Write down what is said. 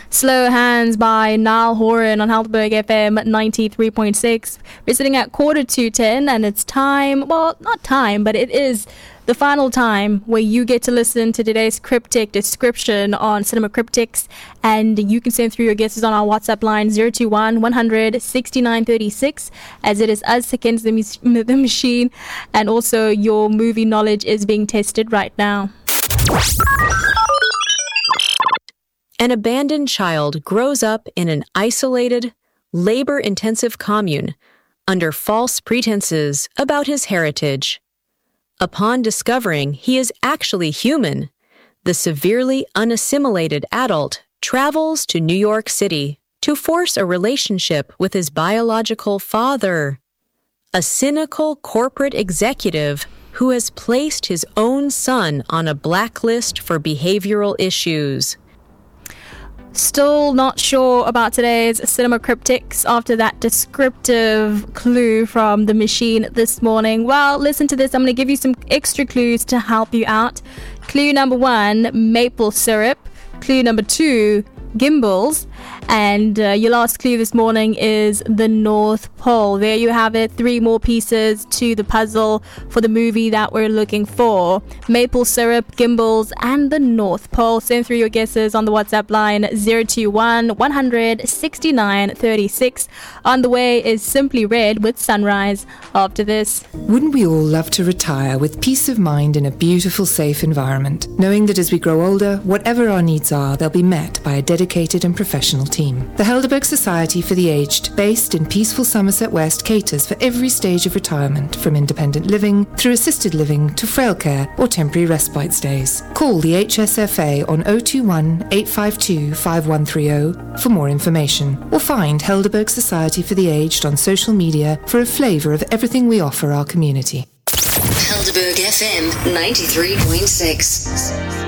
Slow Hands by Niall Horan on Helderberg FM 93.6. We're sitting at 10:45 and it's time, well, not time, but it is the final time where you get to listen to today's cryptic description on Cinema Cryptics, and you can send through your guesses on our WhatsApp line 021 100 6936, as it is us against the machine, and also your movie knowledge is being tested right now. An abandoned child grows up in an isolated, labor-intensive commune under false pretenses about his heritage. Upon discovering he is actually human, the severely unassimilated adult travels to New York City to force a relationship with his biological father, a cynical corporate executive who has placed his own son on a blacklist for behavioral issues. Still not sure about today's Cinema Cryptics after that descriptive clue from the machine this morning. Well, listen to this. I'm going to give you some extra clues to help you out. Clue number 1, maple syrup. Clue number 2, gimbals. And your last clue this morning is the North Pole. There you have it. 3 more pieces to the puzzle for the movie that we're looking for. Maple syrup, gimbals, and the North Pole. Send through your guesses on the WhatsApp line 021 100 69 36. On the way is Simply Red with Sunrise. After this. Wouldn't we all love to retire with peace of mind in a beautiful, safe environment, knowing that as we grow older, whatever our needs are, they'll be met by a dedicated and professional team. The Helderberg Society for the Aged, based in peaceful Somerset West, caters for every stage of retirement, from independent living through assisted living to frail care or temporary respite stays. Call the HSFA on 021 852 5130 for more information, or find Helderberg Society for the Aged on social media for a flavour of everything we offer our community. Helderberg FM 93.6.